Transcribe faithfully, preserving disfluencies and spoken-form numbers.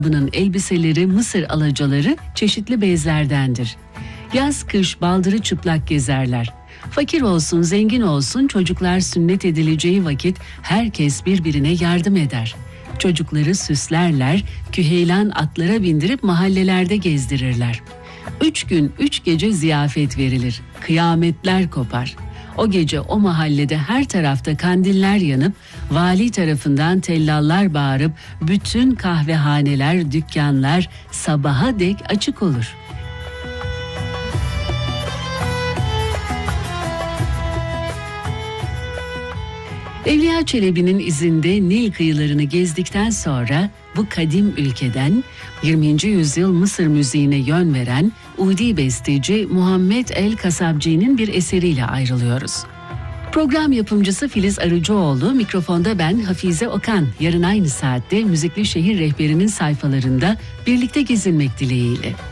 Bunun elbiseleri, Mısır alacaları çeşitli bezlerdendir. Yaz kış baldırı çıplak gezerler. Fakir olsun, zengin olsun, çocuklar sünnet edileceği vakit herkes birbirine yardım eder. Çocukları süslerler, küheylan atlara bindirip mahallelerde gezdirirler. Üç gün, üç gece ziyafet verilir. Kıyametler kopar. O gece o mahallede her tarafta kandiller yanıp, vali tarafından tellallar bağırıp, bütün kahvehaneler, dükkanlar sabaha dek açık olur. Evliya Çelebi'nin izinde Nil kıyılarını gezdikten sonra bu kadim ülkeden yirminci yüzyıl Mısır müziğine yön veren Udi besteci Muhammed El Kasabci'nin bir eseriyle ayrılıyoruz. Program yapımcısı Filiz Arıcıoğlu, mikrofonda ben Hafize Okan. Yarın aynı saatte Müzikli Şehir Rehberi'nin sayfalarında birlikte gezinmek dileğiyle.